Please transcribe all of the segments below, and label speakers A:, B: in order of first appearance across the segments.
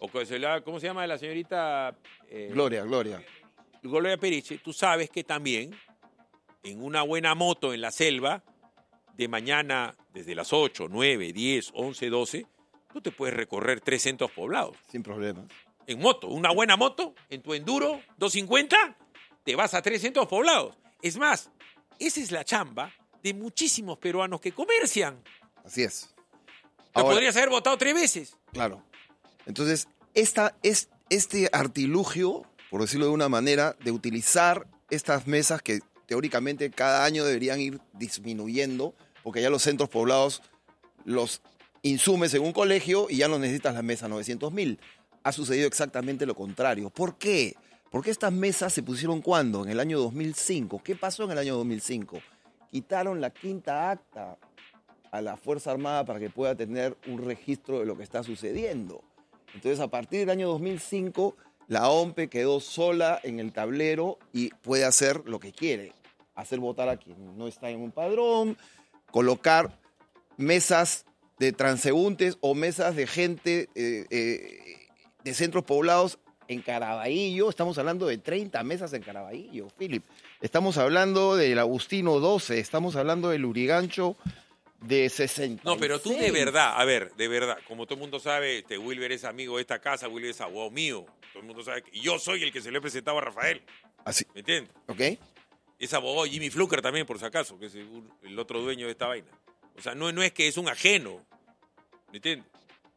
A: ¿Cómo se llama la señorita?
B: Gloria.
A: Gloria Periche. Tú sabes que también en una buena moto en la selva, de mañana desde las 8, 9, 10, 11, 12, tú te puedes recorrer 3 centros poblados.
B: Sin problemas.
A: En moto, una buena moto, en tu Enduro 250, te vas a 3 centros poblados. Es más, esa es la chamba de muchísimos peruanos que comercian.
B: Así es.
A: Te podrías haber votado 3 veces.
B: Claro. Entonces, este artilugio, por decirlo de una manera, de utilizar estas mesas que teóricamente cada año deberían ir disminuyendo, porque ya los centros poblados los insumes en un colegio y ya no necesitas la mesa 900.000. Ha sucedido exactamente lo contrario. ¿Por qué? Porque estas mesas se pusieron ¿cuándo? En el año 2005. ¿Qué pasó en el año 2005? Quitaron la quinta acta a la Fuerza Armada para que pueda tener un registro de lo que está sucediendo. Entonces, a partir del año 2005, la OMPE quedó sola en el tablero y puede hacer lo que quiere. Hacer votar a quien no está en un padrón, colocar mesas de transeúntes o mesas de gente de centros poblados en Caraballo. Estamos hablando de 30 mesas en Caraballo, Philip. Estamos hablando del Agustino 12, estamos hablando del Urigancho de 66.
A: No, pero tú de verdad, como todo el mundo sabe, Wilber es amigo de esta casa, Wilber es abogado mío. Todo el mundo sabe que yo soy el que se le he presentado a Rafael.
B: Así.
A: ¿Me entiendes?
B: Ok.
A: Es abogado Jimmy Fluker también, por si acaso, que es el otro dueño de esta vaina. O sea, no es que es un ajeno. ¿Me entiendes?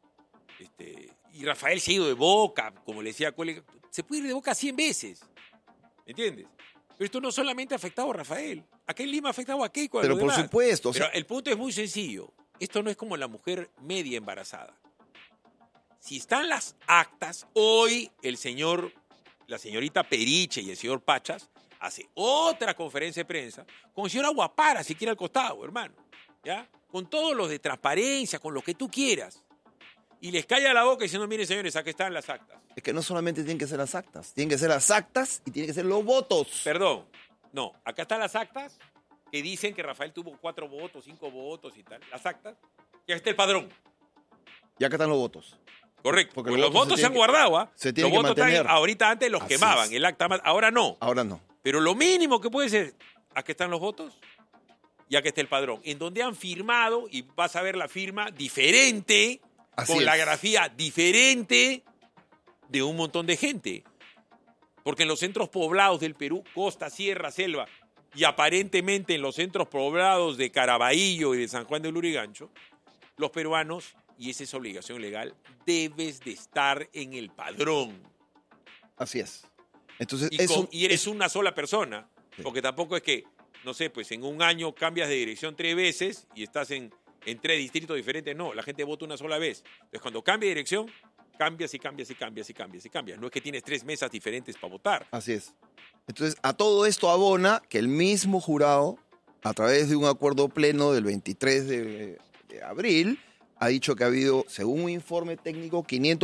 A: Y Rafael se ha ido de Boca, como le decía Cuele, se puede ir de Boca 100 veces. ¿Me entiendes? Pero esto no solamente ha afectado a Rafael. Acá en Lima ha afectado a Keiko.
B: Pero por supuesto.
A: Pero el punto es muy sencillo. Esto no es como la mujer media embarazada. Si están las actas, hoy la señorita Periche y el señor Pachas hace otra conferencia de prensa con el señor Aguapara, si quiere al costado, hermano. ¿Ya? Con todos los de transparencia, con lo que tú quieras. Y les calla la boca diciendo, miren señores, aquí están las actas.
B: Es que no solamente tienen que ser las actas, tienen que ser las actas y tienen que ser los votos.
A: Perdón, no, acá están las actas que dicen que Rafael tuvo 4 votos, 5 votos y tal. Las actas, y acá está el padrón.
B: Y acá están los votos.
A: Correcto, porque los votos se han guardado, ¿ah?
B: Se tienen
A: los
B: que
A: votos
B: mantener.
A: Están, ahorita antes los
B: Así
A: quemaban,
B: es.
A: el acta más, ahora no.
B: Ahora no.
A: Pero lo mínimo que puede ser, aquí están los votos y aquí está el padrón, en donde han firmado, y vas a ver la firma diferente,
B: Así
A: con
B: es.
A: la grafía diferente de un montón de gente. Porque en los centros poblados del Perú, costa, sierra, selva, y aparentemente en los centros poblados de Caraballo y de San Juan del Lurigancho, los peruanos, y esa es obligación legal, debes de estar en el padrón.
B: Así es. Entonces,
A: Y eres una sola persona, sí. Porque tampoco es que, no sé, pues en un año cambias de dirección 3 veces y estás en 3 distritos diferentes. No, la gente vota una sola vez. Entonces, cuando cambia de dirección, cambias y cambias y cambias y cambias y cambias. No es que tienes 3 mesas diferentes para votar.
B: Así es. Entonces, a todo esto abona que el mismo jurado, a través de un acuerdo pleno del 23 de abril, ha dicho que ha habido, según un informe técnico,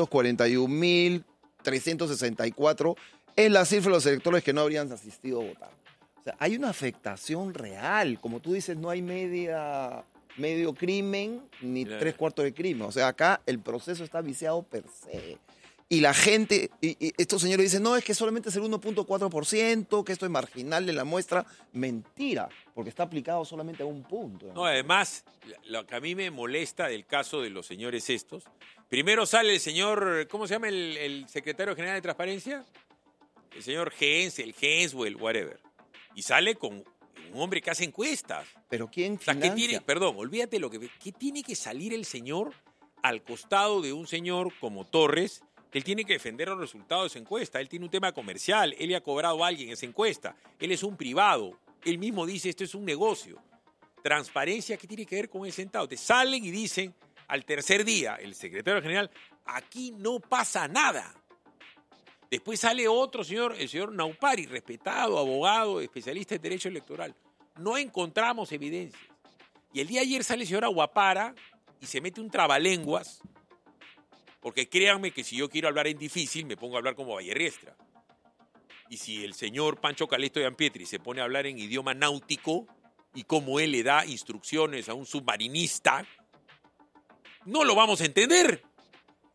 B: 541.364 en la cifra de los electores que no habrían asistido a votar. O sea, hay una afectación real. Como tú dices, no hay medio crimen ni 3/4 de crimen. O sea, acá el proceso está viciado per se. Y la gente, y estos señores dicen, no, es que solamente es el 1.4%, que esto es marginal de la muestra. Mentira, porque está aplicado solamente a un punto.
A: No, además, lo que a mí me molesta del caso de los señores estos, primero sale el señor, ¿cómo se llama el secretario general de Transparencia? El señor Henswell, whatever. Y sale con un hombre que hace encuestas.
B: ¿Pero quién
A: financia? O sea, olvídate ¿qué tiene que salir el señor al costado de un señor como Torres? Él tiene que defender los resultados de esa encuesta. Él tiene un tema comercial. Él le ha cobrado a alguien esa encuesta. Él es un privado. Él mismo dice, esto es un negocio. Transparencia, ¿qué tiene que ver con el sentado? Te salen y dicen al tercer día, el secretario general, aquí no pasa nada. Después sale otro señor, el señor Naupari, respetado, abogado, especialista en derecho electoral. No encontramos evidencias. Y el día de ayer sale el señor Aguapara y se mete un trabalenguas. Porque créanme que si yo quiero hablar en difícil, me pongo a hablar como Vallerriestra. Y si el señor Pancho Calesto de Ampietri se pone a hablar en idioma náutico y como él le da instrucciones a un submarinista, no lo vamos a entender.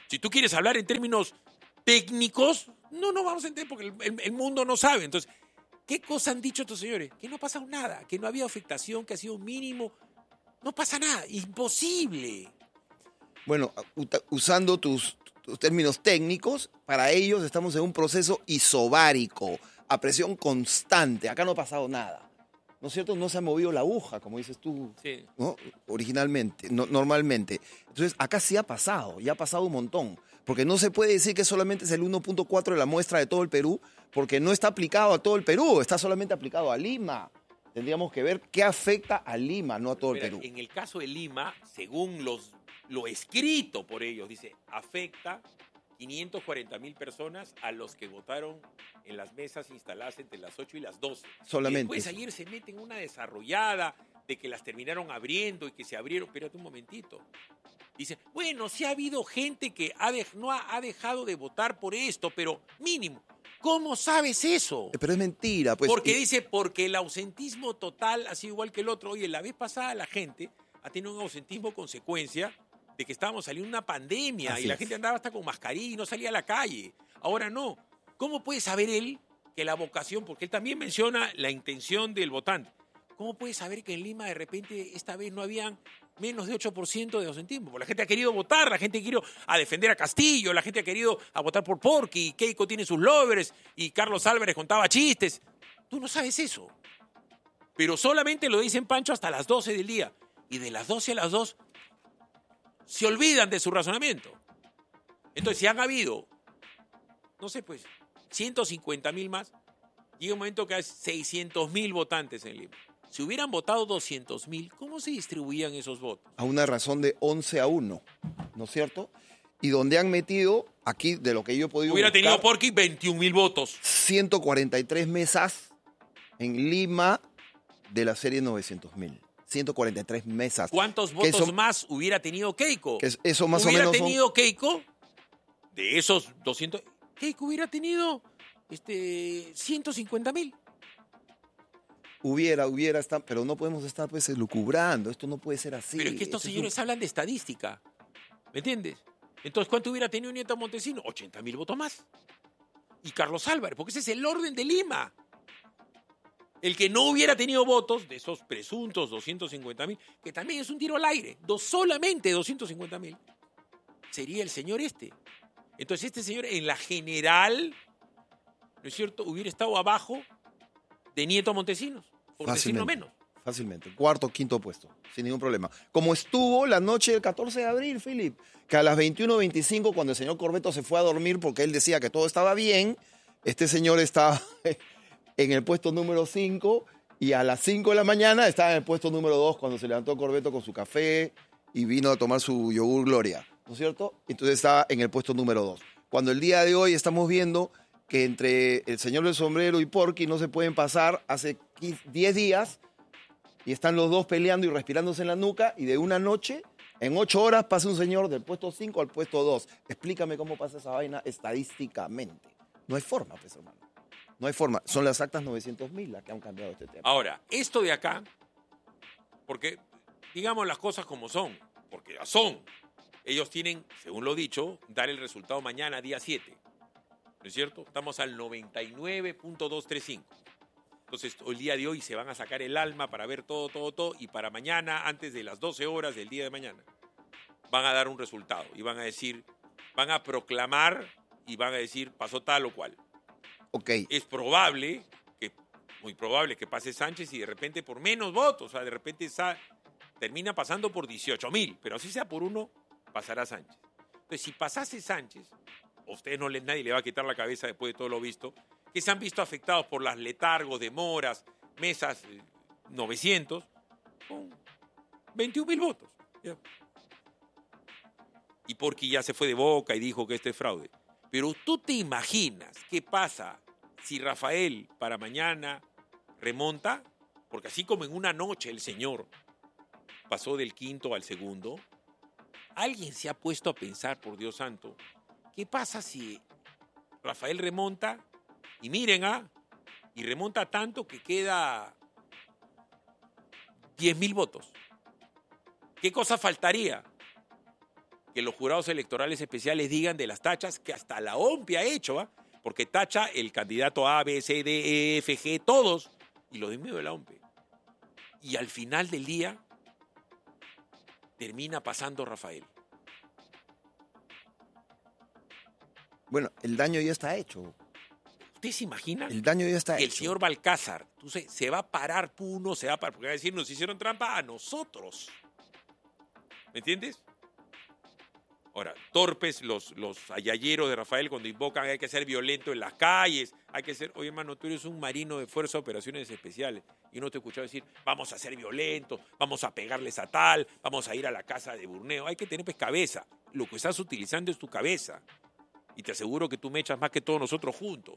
A: Si tú quieres hablar en términos técnicos, no vamos a entender porque el mundo no sabe. Entonces, ¿qué cosa han dicho estos señores? Que no ha pasado nada, que no había afectación, que ha sido mínimo. No pasa nada, imposible.
B: Bueno, usando tus términos técnicos, para ellos estamos en un proceso isobárico, a presión constante. Acá no ha pasado nada. ¿No es cierto? No se ha movido la aguja, como dices tú,
A: Sí.
B: ¿no? Originalmente, normalmente. Entonces, acá sí ha pasado, y ha pasado un montón. Porque no se puede decir que solamente es el 1.4 de la muestra de todo el Perú, porque no está aplicado a todo el Perú, está solamente aplicado a Lima. Tendríamos que ver qué afecta a Lima, no a todo el
A: Mira,
B: Perú.
A: en el caso de Lima, según lo escrito por ellos, dice, afecta 540.000 personas a los que votaron en las mesas instaladas entre las 8 y las 12.
B: Solamente
A: Y después
B: eso.
A: ayer se mete en una desarrollada de que las terminaron abriendo y que se abrieron. Espérate un momentito. Dice, bueno, sí ha habido gente que no ha dejado de votar por esto, pero mínimo. ¿Cómo sabes eso?
B: Pero es mentira, pues.
A: Porque el ausentismo total ha sido igual que el otro. Oye, la vez pasada la gente ha tenido un ausentismo consecuencia de que estábamos saliendo de una pandemia
B: Así
A: y la
B: es.
A: gente andaba hasta con mascarilla y no salía a la calle. Ahora no. ¿Cómo puede saber él que la vocación, porque él también menciona la intención del votante, cómo puede saber que en Lima de repente esta vez no habían menos de 8% de ausentismo? Porque la gente ha querido votar, la gente ha querido a defender a Castillo, la gente ha querido a votar por Porky, Keiko tiene sus lovers y Carlos Álvarez contaba chistes. Tú no sabes eso. Pero solamente lo dicen Pancho hasta las 12 del día. Y de las 12 a las 2 se olvidan de su razonamiento. Entonces, si han habido, no sé, pues, 150.000 más, llega un momento que hay 600.000 votantes en Lima. Si hubieran votado 200.000, ¿cómo se distribuían esos votos?
B: A una razón de 11-1, ¿no es cierto? Y donde han metido, aquí de lo que yo he podido
A: Hubiera
B: buscar,
A: tenido Porky 21.000 votos.
B: 143 mesas en Lima de la serie 900.000. 143 mesas.
A: ¿Cuántos
B: Que
A: votos más hubiera tenido Keiko?
B: que eso más o
A: Hubiera
B: menos son-
A: tenido Keiko, de esos 200, Keiko hubiera tenido 150.000.
B: Hubiera, pero no podemos estar pues elucubrando. Esto no puede ser así.
A: Pero es que estos
B: Esto es
A: señores hablan de estadística. ¿Me entiendes? Entonces, ¿cuánto hubiera tenido Nieto Montesino? 80.000 votos más. Y Carlos Álvarez, porque ese es el orden de Lima. El que no hubiera tenido votos de esos presuntos 250.000, que también es un tiro al aire, solamente 250.000, sería el señor este. Entonces, este señor en la general, ¿no es cierto?, hubiera estado abajo de Nieto Montesinos, por decirlo menos.
B: Fácilmente. Cuarto, quinto puesto, sin ningún problema. Como estuvo la noche del 14 de abril, Philip, que a las 21:25, cuando el señor Corbeto se fue a dormir porque él decía que todo estaba bien, este señor estaba en el puesto número 5 y a las 5 de la mañana estaba en el puesto número 2 cuando se levantó Corbeto con su café y vino a tomar su yogur Gloria, ¿no es cierto? Entonces estaba en el puesto número 2. Cuando el día de hoy estamos viendo que entre el señor del sombrero y Porky no se pueden pasar hace 10 días y están los dos peleando y respirándose en la nuca y de una noche, en 8 horas, pasa un señor del puesto 5 al puesto 2. Explícame cómo pasa esa vaina estadísticamente. No hay forma, pues, hermano. No hay forma. Son las actas 900.000 las que han cambiado este tema.
A: Ahora, esto de acá, porque digamos las cosas como son, porque ya son. Ellos tienen, según lo dicho, dar el resultado mañana, día 7. ¿No es cierto? Estamos al 99.235. Entonces, el día de hoy se van a sacar el alma para ver todo, y para mañana, antes de las 12 horas del día de mañana, van a dar un resultado y van a decir, van a proclamar y van a decir, pasó tal o cual.
B: Ok.
A: Es probable, muy probable que pase Sánchez y de repente por menos votos, o sea, de repente termina pasando por 18.000, pero así sea por uno, pasará Sánchez. Entonces, si pasase Sánchez, a ustedes nadie le va a quitar la cabeza después de todo lo visto, que se han visto afectados por las letargos, demoras, mesas 900, con 21.000 votos. ¿Ya? Y Porky ya se fue de boca y dijo que este es fraude. Pero tú te imaginas qué pasa si Rafael para mañana remonta, porque así como en una noche el señor pasó del quinto al segundo, alguien se ha puesto a pensar, por Dios santo, ¿qué pasa si Rafael remonta? Y miren, y remonta tanto que queda 10.000 votos. ¿Qué cosa faltaría? que los jurados electorales especiales digan de las tachas que hasta la OMPE ha hecho, ¿ah? Porque tacha el candidato A, B, C, D, E, F, G, todos, y lo dimos de la OMPE. Y al final del día termina pasando Rafael.
B: Bueno, el daño ya está hecho.
A: ¿Usted se imagina?
B: El daño ya está
A: que
B: hecho.
A: el señor Balcázar, entonces, se va a parar Puno, se va a parar, porque va a decir, nos hicieron trampa a nosotros. ¿Me entiendes? Ahora, torpes los ayayeros de Rafael cuando invocan hay que ser violento en las calles, hay que ser, oye hermano, tú eres un marino de Fuerza de Operaciones Especiales y no te he escuchado decir, vamos a ser violentos, vamos a pegarles a tal, vamos a ir a la casa de Burneo. Hay que tener pues cabeza. Lo que estás utilizando es tu cabeza. Y te aseguro que tú me echas más que todos nosotros juntos.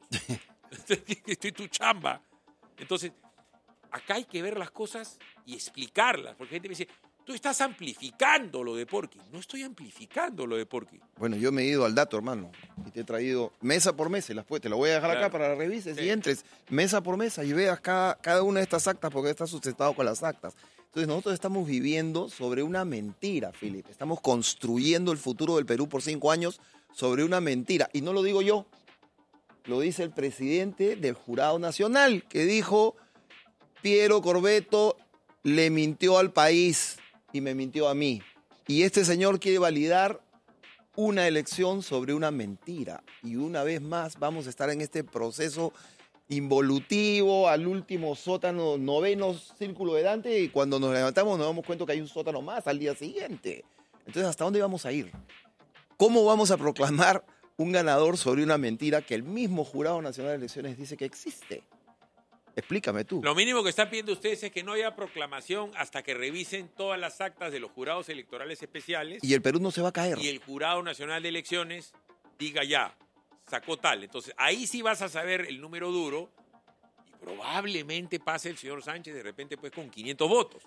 A: Estoy tu chamba. Entonces, acá hay que ver las cosas y explicarlas. Porque gente me dice, tú estás amplificando lo de Porky. No estoy amplificando lo de Porky.
B: Bueno, yo me he ido al dato, hermano. Y te he traído mesa por mesa. Te la voy a dejar
A: Claro.
B: acá para que revises
A: Sí.
B: y entres mesa por mesa y veas cada una de estas actas porque está sustentado con las actas. Entonces nosotros estamos viviendo sobre una mentira, Philip. Estamos construyendo el futuro del Perú por 5 años sobre una mentira. Y no lo digo yo, lo dice el presidente del Jurado Nacional, que dijo, Piero Corvetto le mintió al país y me mintió a mí. Y este señor quiere validar una elección sobre una mentira. Y una vez más vamos a estar en este proceso involutivo, al último sótano, noveno círculo de Dante, y cuando nos levantamos nos damos cuenta que hay un sótano más al día siguiente. Entonces, ¿hasta dónde vamos a ir? ¿Cómo vamos a proclamar un ganador sobre una mentira que el mismo Jurado Nacional de Elecciones dice que existe? Explícame tú.
A: Lo mínimo que están pidiendo ustedes es que no haya proclamación hasta que revisen todas las actas de los jurados electorales especiales
B: Y el Perú no se va a caer.
A: y el Jurado Nacional de Elecciones diga ya, sacó tal. Entonces, ahí sí vas a saber el número duro y probablemente pase el señor Sánchez de repente pues con 500 votos.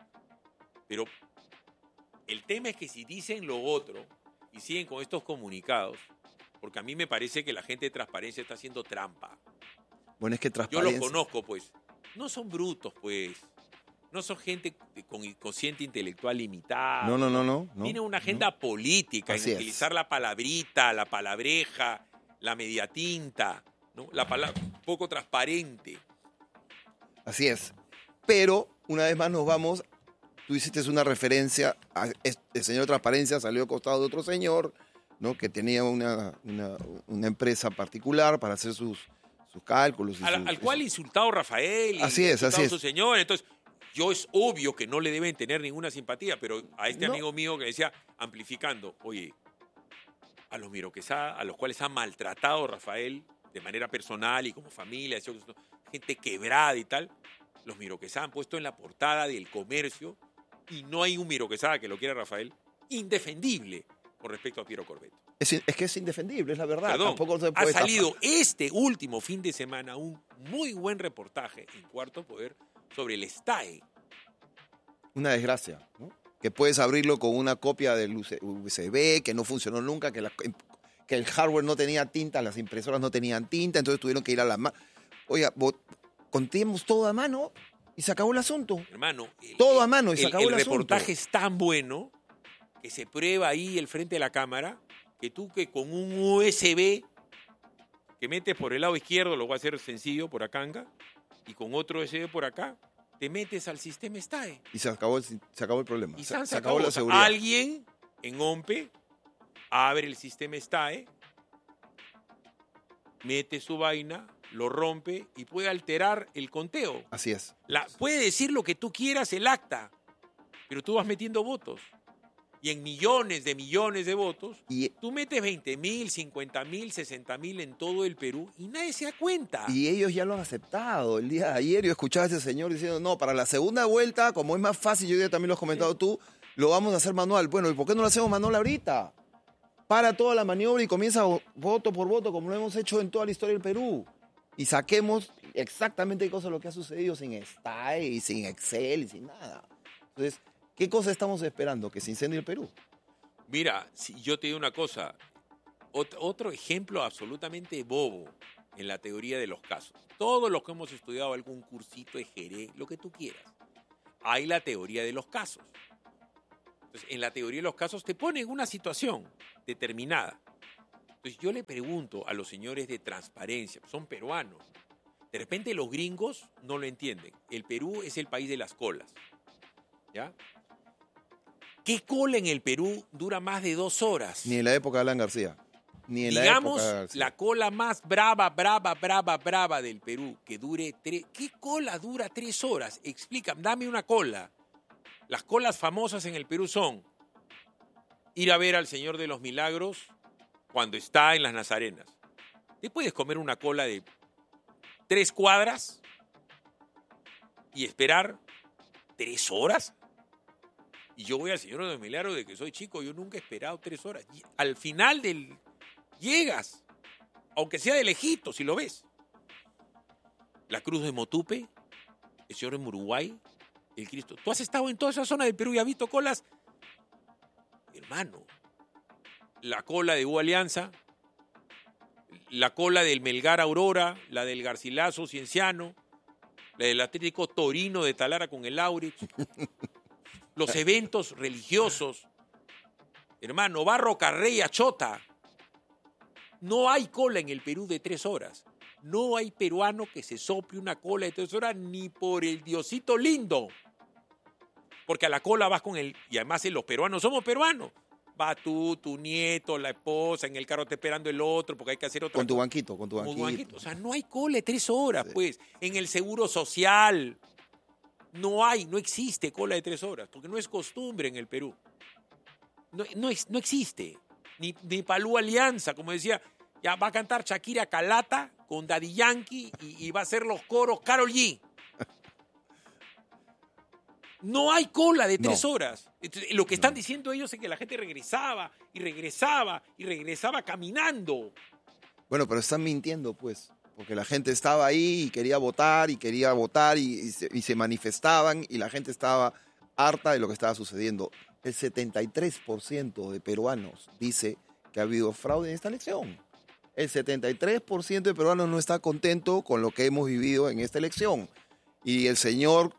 A: Pero el tema es que si dicen lo otro y siguen con estos comunicados, porque a mí me parece que la gente de Transparencia está haciendo trampa.
B: Bueno, es que
A: Yo
B: transparencia.
A: los conozco, pues. No son brutos, pues. No son gente con cociente intelectual limitado.
B: No.
A: Tiene una agenda política
B: Así
A: en
B: es.
A: utilizar la palabrita, la palabreja, la mediatinta, ¿no? La palabra poco transparente.
B: Así es. Pero, una vez más nos vamos, tú hiciste una referencia, el señor de Transparencia salió al costado de otro señor, ¿no? Que tenía una empresa particular para hacer sus cálculos. Y
A: Al cual insultado Rafael. Y
B: Así es,
A: insultado
B: así es.
A: su señor. Entonces, yo es obvio que no le deben tener ninguna simpatía, pero a este
B: No.
A: amigo mío que decía, amplificando, oye, a los Miro Quesada, a los cuales ha maltratado Rafael de manera personal y como familia, gente quebrada y tal, los Miro Quesada han puesto en la portada del Comercio y no hay un Miro Quesada que lo quiera Rafael, indefendible con respecto a Piero Corvetto.
B: Es que es indefendible, es la verdad.
A: Perdón,
B: Tampoco se
A: ha
B: puede
A: salido
B: tapar.
A: este último fin de semana un muy buen reportaje en Cuarto Poder sobre el STAE.
B: Una desgracia, ¿no? Que puedes abrirlo con una copia del USB, que no funcionó nunca, que el hardware no tenía tinta, las impresoras no tenían tinta, entonces tuvieron que ir a la mano. Oiga, contemos todo a mano y se acabó el asunto.
A: Hermano,
B: Todo a mano y se acabó el asunto.
A: reportaje es tan bueno que se prueba ahí el frente de la cámara que tú que con un USB que metes por el lado izquierdo, lo voy a hacer sencillo por acá, y con otro USB por acá, te metes al sistema STAE.
B: Y se acabó el problema.
A: Y
B: Se
A: se
B: acabó
A: acabó.
B: la
A: O sea,
B: seguridad.
A: alguien en OMPE abre el sistema STAE, mete su vaina, lo rompe y puede alterar el conteo.
B: Así es.
A: Puede decir lo que tú quieras el acta, pero tú vas metiendo votos. Y en millones de votos,
B: Y,
A: tú metes 20.000, 50.000, 60.000 en todo el Perú y nadie se da cuenta.
B: y ellos ya lo han aceptado. El día de ayer yo escuchaba a ese señor diciendo, no, para la segunda vuelta, como es más fácil, yo ya también lo has comentado tú, lo vamos a hacer manual. Bueno, ¿y por qué no lo hacemos manual ahorita? Para toda la maniobra y comienza voto por voto, como lo hemos hecho en toda la historia del Perú. Y saquemos exactamente qué cosa es lo que ha sucedido sin STAE y sin Excel y sin nada. Entonces, ¿qué cosa estamos esperando? ¿Que se incendie el Perú?
A: Mira, si yo te digo una cosa, otro ejemplo absolutamente bobo en la teoría de los casos. Todos los que hemos estudiado algún cursito de Jerez, lo que tú quieras, hay la teoría de los casos. Entonces, en la teoría de los casos te pone en una situación determinada. Entonces, yo le pregunto a los señores de transparencia, son peruanos. De repente los gringos no lo entienden. El Perú es el país de las colas. ¿Ya? ¿Qué cola en el Perú dura más de 2 horas?
B: Ni en la época de Alan García. Ni en
A: Digamos,
B: la época de García.
A: la cola más brava del Perú, que dure 3... ¿Qué cola dura 3 horas? Explícame, dame una cola. Las colas famosas en el Perú son ir a ver al Señor de los Milagros cuando está en las Nazarenas. Te puedes comer una cola de 3 cuadras y esperar 3 horas. Y yo voy al Señor de los Milagros de que soy chico, yo nunca he esperado 3 horas. Y al final llegas, aunque sea de lejito, si lo ves. La Cruz de Motupe, el Señor en Uruguay, el Cristo. ¿Tú has estado en toda esa zona del Perú y has visto colas? Hermano, la cola de U Alianza, la cola del Melgar Aurora, la del Garcilaso Cienciano, la del Atlético Torino de Talara con el Aurich, los eventos religiosos, hermano, Barro Carrey Achota. No hay cola en el Perú de 3 horas. No hay peruano que se sople una cola de 3 horas ni por el Diosito lindo. Porque a la cola vas con el... Y además los peruanos somos peruanos. Va tú, tu nieto, la esposa, en el carro te esperando el otro porque hay que hacer otra
B: Con tu
A: cosa.
B: banquito, con tu banquito.
A: O sea, no hay cola de 3 horas,
B: Sí.
A: pues. En el seguro social no existe cola de 3 horas, porque no es costumbre en el Perú. No existe. Ni Palú Alianza, como decía, ya va a cantar Shakira Calata con Daddy Yankee y va a hacer los coros Karol G. No hay cola de 3 horas. Entonces, lo que están diciendo ellos es que la gente regresaba caminando.
B: Bueno, pero están mintiendo, pues. Porque la gente estaba ahí y quería votar y se manifestaban y la gente estaba harta de lo que estaba sucediendo. El 73% de peruanos dice que ha habido fraude en esta elección. El 73% de peruanos no está contento con lo que hemos vivido en esta elección. Y el señor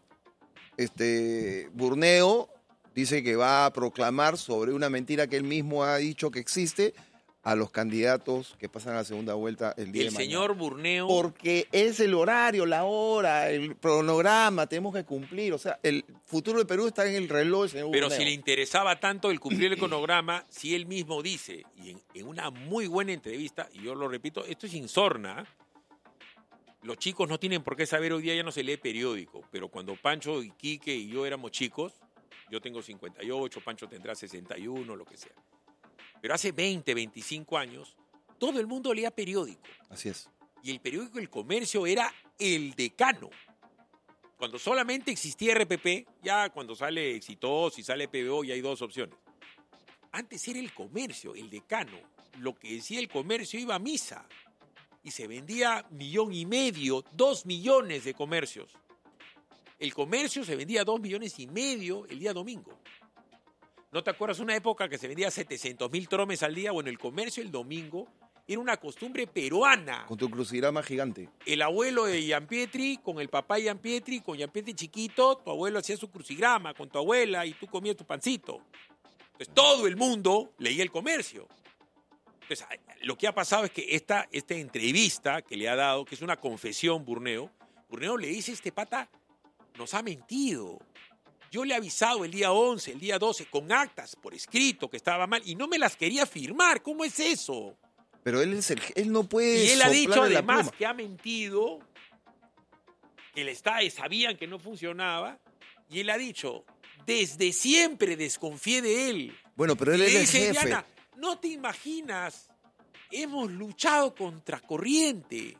B: Burneo dice que va a proclamar sobre una mentira que él mismo ha dicho que existe a los candidatos que pasan a la segunda vuelta el día de mañana.
A: El señor Burneo...
B: Porque es el horario, la hora, el cronograma, tenemos que cumplir. O sea, el futuro de Perú está en el reloj del señor
A: Pero
B: Burneo.
A: si le interesaba tanto el cumplir el cronograma, si él mismo dice, y en una muy buena entrevista, y yo lo repito, esto es insorna, los chicos no tienen por qué saber, hoy día ya no se lee periódico, pero cuando Pancho y Quique y yo éramos chicos, yo tengo 58, Pancho tendrá 61, lo que sea. Pero hace 20, 25 años, todo el mundo leía periódico.
B: Así es.
A: Y el periódico El Comercio era el decano. Cuando solamente existía RPP, ya cuando sale Exitoso y sale PBO, ya hay 2 opciones. Antes era El Comercio, el decano. Lo que decía El Comercio iba a misa. Y se vendía 1,5 millones, 2 millones de comercios. El Comercio se vendía 2,5 millones el día domingo. ¿No te acuerdas una época que se vendía 700,000 tromes al día? Bueno, el Comercio el domingo era una costumbre peruana.
B: Con tu crucigrama gigante.
A: El abuelo de Gianpietri, con el papá de Gianpietri, con Gianpietri chiquito, tu abuelo hacía su crucigrama con tu abuela y tú comías tu pancito. Entonces todo el mundo leía El Comercio. Entonces lo que ha pasado es que esta entrevista que le ha dado, que es una confesión Burneo le dice, este pata nos ha mentido. Yo le he avisado el día 11, el día 12, con actas por escrito que estaba mal y no me las quería firmar. ¿Cómo es eso?
B: Pero él no puede.
A: Y él ha dicho
B: soplarle la
A: además
B: pluma.
A: que ha mentido, que el Estado sabían que no funcionaba, y él ha dicho, desde siempre desconfié de él.
B: Bueno, pero él
A: Y
B: es
A: le
B: el
A: dice,
B: jefe.
A: Diana, no te imaginas, hemos luchado contra corriente.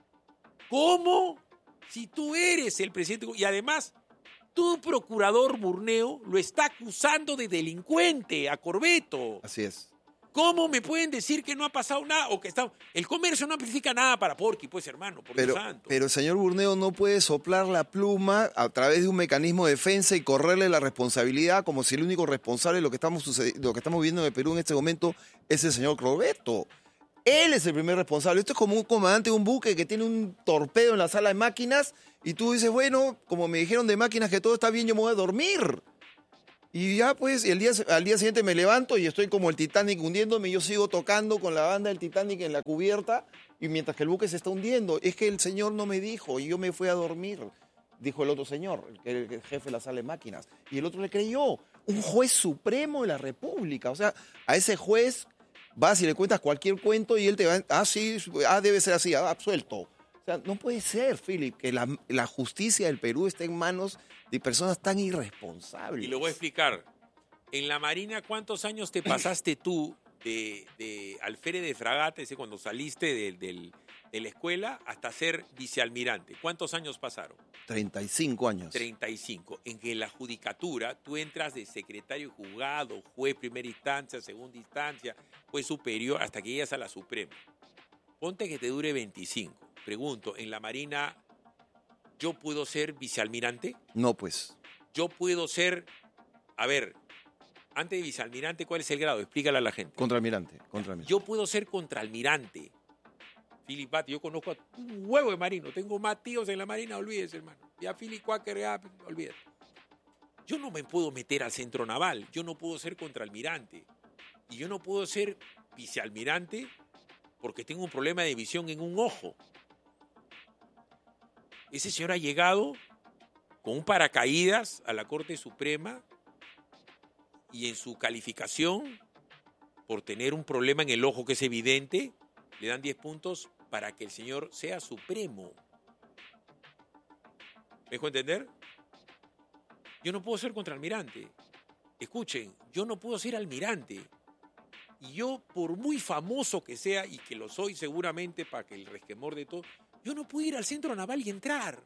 A: ¿Cómo? Si tú eres el presidente, y además, tu procurador Burneo lo está acusando de delincuente a Corbeto.
B: Así es.
A: ¿Cómo me pueden decir que no ha pasado nada? O que está... El Comercio no amplifica nada para Porqui, pues, hermano, por Dios santo.
B: Pero el señor Burneo no puede soplar la pluma a través de un mecanismo de defensa y correrle la responsabilidad como si el único responsable de lo que estamos viviendo en el Perú en este momento es el señor Corbeto. Él es el primer responsable. Esto es como un comandante de un buque que tiene un torpedo en la sala de máquinas y tú dices, bueno, como me dijeron de máquinas que todo está bien, yo me voy a dormir. Y ya pues, al día siguiente me levanto y estoy como el Titanic hundiéndome, y yo sigo tocando con la banda del Titanic en la cubierta, y mientras que el buque se está hundiendo. Es que el señor no me dijo, y yo me fui a dormir, dijo el otro señor, el jefe de la sala de máquinas. Y el otro le creyó, un juez supremo de la República. O sea, a ese juez vas y le cuentas cualquier cuento y él te va, sí, debe ser así, absuelto. O sea, no puede ser, Philip, que la justicia del Perú esté en manos de personas tan irresponsables.
A: Y lo voy a explicar. En la Marina, ¿cuántos años te pasaste tú de alférez de fragata, cuando saliste de la escuela, hasta ser vicealmirante? ¿Cuántos años pasaron?
B: 35 años.
A: 35. En que en la judicatura tú entras de secretario de juzgado, juez primera instancia, segunda instancia, juez superior, hasta que llegas a la Suprema. Ponte que te dure 25. Pregunto, ¿en la Marina yo puedo ser vicealmirante?
B: No, pues.
A: Yo puedo ser, a ver, antes de vicealmirante, ¿cuál es el grado? Explícale a la gente.
B: Contraalmirante.
A: Yo puedo ser contraalmirante. Philip Bati, yo conozco a un huevo de marino. Tengo más tíos en la Marina, olvídese, hermano. Ya Philip Quaker, ya, olvídate. Yo no me puedo meter al centro naval. Yo no puedo ser contraalmirante. Y yo no puedo ser vicealmirante porque tengo un problema de visión en un ojo. Ese señor ha llegado con un paracaídas a la Corte Suprema y en su calificación, por tener un problema en el ojo que es evidente, le dan 10 puntos para que el señor sea supremo. ¿Me dejo entender? Yo no puedo ser contraalmirante. Escuchen, yo no puedo ser almirante. Y yo, por muy famoso que sea, y que lo soy seguramente para que el resquemor de todo, yo no puedo ir al centro naval y entrar.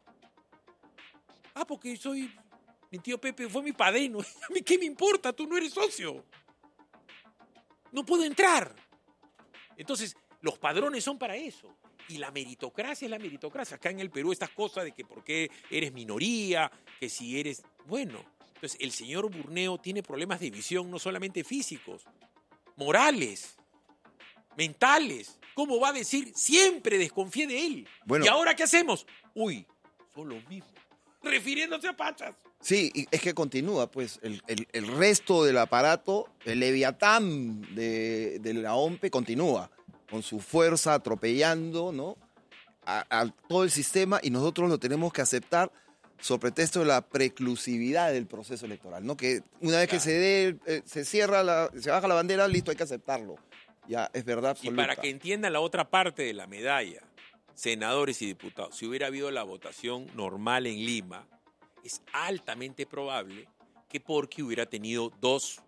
A: Porque soy... Mi tío Pepe fue mi padrino. ¿A mí qué me importa? Tú no eres socio. No puedo entrar. Entonces, los padrones son para eso. Y la meritocracia es la meritocracia. Acá en el Perú estas cosas de que por qué eres minoría, que si eres... Bueno, entonces el señor Burneo tiene problemas de visión no solamente físicos, morales, mentales. ¿Cómo va a decir? Siempre desconfié de él.
B: Bueno,
A: ¿y ahora qué hacemos? Uy, son los mismos. Refiriéndose a Pachas.
B: Sí, y es que continúa, pues, el resto del aparato, el Leviatán de la OMPE continúa con su fuerza atropellando, ¿no?, a todo el sistema, y nosotros lo tenemos que aceptar sobre pretexto de la preclusividad del proceso electoral, ¿no? Que una vez que se cierra, se baja la bandera, listo, hay que aceptarlo. Ya es verdad absoluta.
A: Y para que entiendan la otra parte de la medalla, senadores y diputados, si hubiera habido la votación normal en Lima, es altamente probable que Porky hubiera tenido dos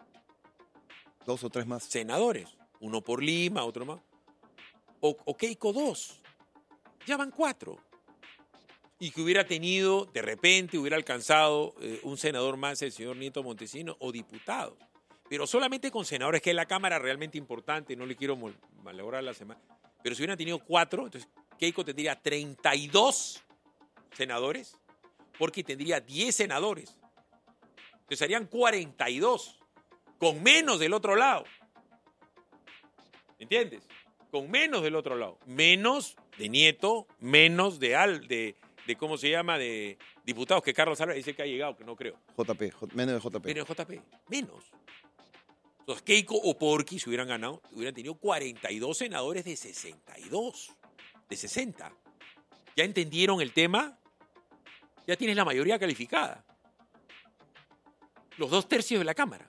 B: o tres más
A: senadores, uno por Lima, otro más, o Keiko 2, ya van 4, y que hubiera tenido, de repente hubiera alcanzado un senador más, el señor Nieto Montesino, o diputado, pero solamente con senadores, que es la Cámara realmente importante, no le quiero malograr la semana, pero si hubieran tenido 4, entonces Keiko tendría 32 senadores, porque tendría 10 senadores. Entonces serían 42, con menos del otro lado. ¿Entiendes? Con menos del otro lado. Menos de Nieto, menos de ¿cómo se llama? De diputados, que Carlos Álvarez dice que ha llegado, que no creo.
B: Menos de JP.
A: Menos de JP, menos. Entonces Keiko o Porky, si hubieran ganado, hubieran tenido 42 senadores de 62, de 60. ¿Ya entendieron el tema? Ya tienes la mayoría calificada. Los 2/3 de la Cámara.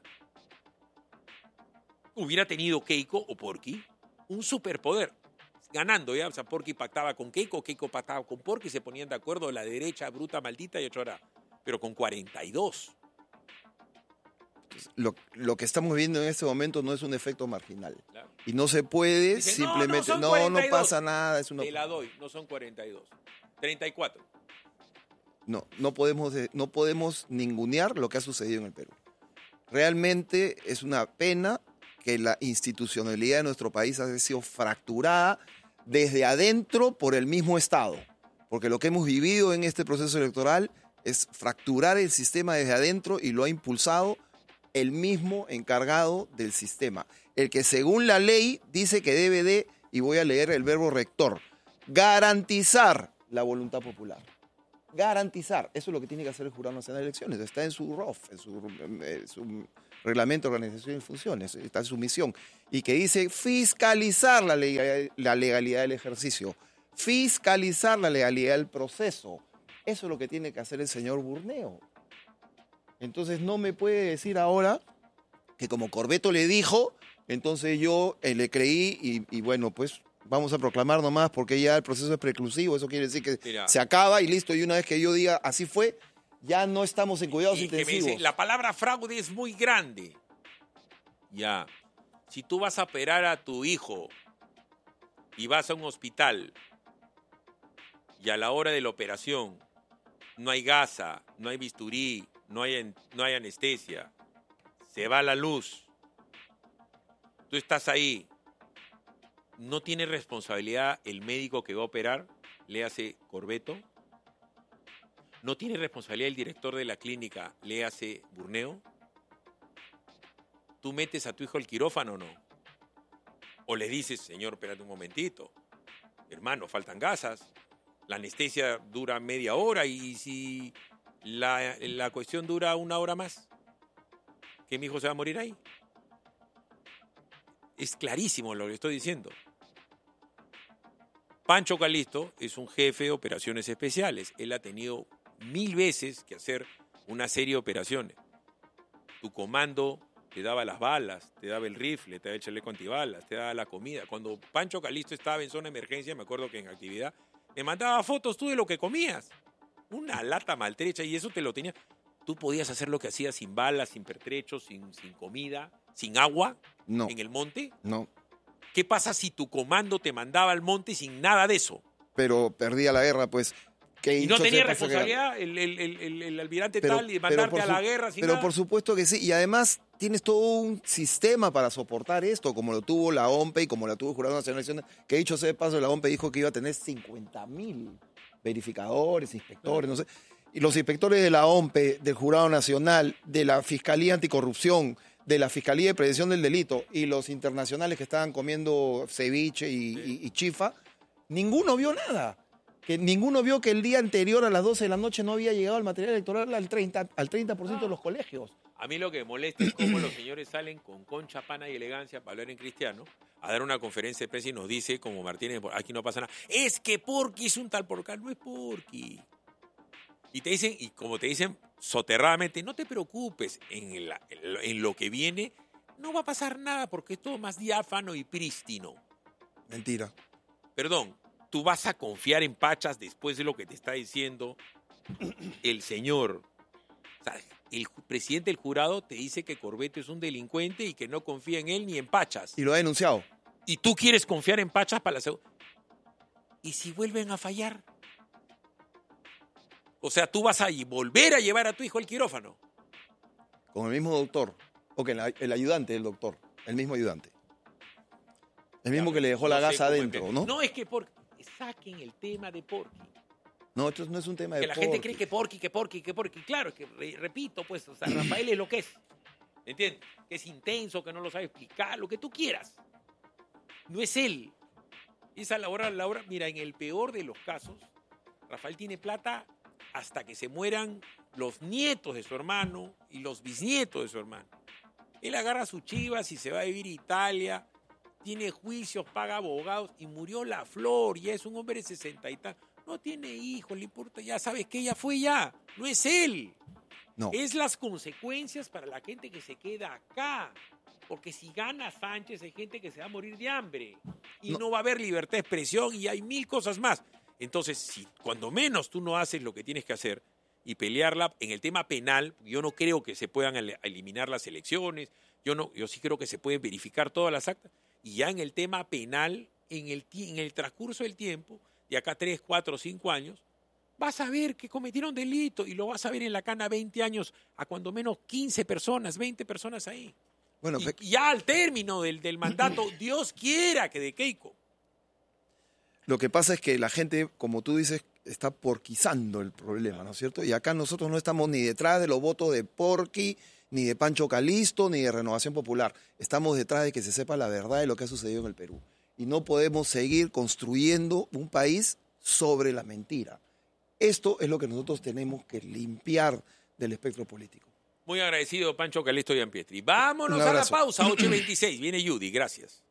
A: Hubiera tenido Keiko o Porky un superpoder. Ganando, ¿ya? O sea, Porky pactaba con Keiko pactaba con Porky, se ponían de acuerdo la derecha bruta, maldita y otra. Pero con 42.
B: Lo que estamos viendo en este momento no es un efecto marginal.
A: Claro.
B: Y no se puede
A: Dicen,
B: simplemente... No pasa nada. Es una...
A: Te la doy, no son 42. 34.
B: No podemos ningunear lo que ha sucedido en el Perú. Realmente es una pena que la institucionalidad de nuestro país haya sido fracturada desde adentro por el mismo Estado. Porque lo que hemos vivido en este proceso electoral es fracturar el sistema desde adentro, y lo ha impulsado el mismo encargado del sistema. El que según la ley dice que debe de, y voy a leer el verbo rector, garantizar la voluntad popular. garantizar. Eso es lo que tiene que hacer el Jurado Nacional de Elecciones. Está en su ROF, en su Reglamento de Organización y Funciones, está en su misión. Y que dice fiscalizar la legalidad del ejercicio, fiscalizar la legalidad del proceso. Eso es lo que tiene que hacer el señor Burneo. Entonces no me puede decir ahora que como Corbeto le dijo, entonces yo le creí y bueno, pues vamos a proclamar nomás porque ya el proceso es preclusivo. Eso quiere decir que se acaba y listo. Y una vez que yo diga así fue, ya no estamos en cuidados intensivos.
A: Dice, la palabra fraude es muy grande. Ya, si tú vas a operar a tu hijo y vas a un hospital y a la hora de la operación no hay gasa, no hay bisturí, no hay anestesia, se va la luz, tú estás ahí, ¿no tiene responsabilidad el médico que va a operar? Le hace Corbeto. ¿No tiene responsabilidad el director de la clínica? Le hace Burneo. ¿Tú metes a tu hijo al quirófano o no? O le dices, señor, espérate un momentito, hermano, faltan gasas, la anestesia dura media hora y si la cuestión dura 1 hora más, ¿que mi hijo se va a morir ahí? Es clarísimo lo que estoy diciendo. Pancho Calisto es un jefe de operaciones especiales. Él ha tenido 1000 veces que hacer una serie de operaciones. Tu comando te daba las balas, te daba el rifle, te daba el chaleco antibalas, te daba la comida. Cuando Pancho Calisto estaba en zona de emergencia, me acuerdo que en actividad, me mandaba fotos tú de lo que comías. Una lata maltrecha y eso te lo tenías. Tú podías hacer lo que hacías sin balas, sin pertrechos, sin comida, sin agua,
B: no,
A: en el monte.
B: No.
A: ¿Qué pasa si tu comando te mandaba al monte sin nada de eso?
B: Pero perdía la guerra, pues.
A: ¿Y no tenía responsabilidad el almirante tal y mandarte a la guerra sin nada?
B: Pero por supuesto que sí. Y además tienes todo un sistema para soportar esto, como lo tuvo la OMPE y como lo tuvo el Jurado Nacional de Elecciones, que dicho sea de paso, la OMPE dijo que iba a tener 50.000 verificadores, inspectores, no sé. Y los inspectores de la OMPE, del Jurado Nacional, de la Fiscalía Anticorrupción, de la Fiscalía de Prevención del Delito y los internacionales que estaban comiendo ceviche y chifa, ninguno vio nada. Que ninguno vio que el día anterior a las 12 de la noche no había llegado el material electoral al 30% de los colegios.
A: A mí lo que me molesta es cómo los señores salen con concha, pana y elegancia para hablar en cristiano, a dar una conferencia de prensa y nos dice, como Martínez, aquí no pasa nada, es que Porky es un tal Porcal, no es Porky. Y te dicen, y como te dicen soterradamente, no te preocupes, en lo que viene no va a pasar nada porque es todo más diáfano y prístino.
B: Mentira.
A: Perdón, tú vas a confiar en Pachas después de lo que te está diciendo el señor. O sea, el presidente del jurado te dice que Corbeto es un delincuente y que no confía en él ni en Pachas.
B: Y lo ha denunciado.
A: Y tú quieres confiar en Pachas para la segunda. ¿Y si vuelven a fallar? O sea, tú vas a volver a llevar a tu hijo al quirófano.
B: Con el mismo doctor. O que el ayudante del doctor. El mismo ayudante. El mismo que le dejó la gasa adentro, ¿no?
A: No, es que saquen el tema de Porky.
B: No, esto no es un tema de
A: Porky. Que la gente cree que Porky. Claro, es que repito, pues, o sea, Rafael es lo que es. ¿Entiendes? Que es intenso, que no lo sabe explicar, lo que tú quieras. No es él. Esa la hora, mira, en el peor de los casos, Rafael tiene plata hasta que se mueran los nietos de su hermano y los bisnietos de su hermano. Él agarra sus chivas y se va a vivir a Italia, tiene juicios, paga abogados y murió la flor, ya es un hombre de 60 y tal. No tiene hijos, le importa, ya sabes que ella fue ya, no es él.
B: No.
A: Es las consecuencias para la gente que se queda acá. Porque si gana Sánchez hay gente que se va a morir de hambre y no va a haber libertad de expresión y hay 1000 cosas más. Entonces, si cuando menos tú no haces lo que tienes que hacer y pelearla en el tema penal, yo no creo que se puedan eliminar las elecciones, yo sí creo que se pueden verificar todas las actas, y ya en el tema penal, en el transcurso del tiempo, de acá 3, 4, 5 años, vas a ver que cometieron delito y lo vas a ver en la cana 20 años, a cuando menos 15 personas, 20 personas ahí. Bueno, y ya al término del mandato, Dios quiera que de Keiko.
B: Lo que pasa es que la gente, como tú dices, está porquizando el problema, ¿no es cierto? Y acá nosotros no estamos ni detrás de los votos de Porky, ni de Pancho Calisto, ni de Renovación Popular. Estamos detrás de que se sepa la verdad de lo que ha sucedido en el Perú. Y no podemos seguir construyendo un país sobre la mentira. esto es lo que nosotros tenemos que limpiar del espectro político.
A: Muy agradecido, Pancho Calesto Giampietri. Vámonos
B: Un
A: a la
B: abrazo.
A: pausa, 8:26. Viene Judy, gracias.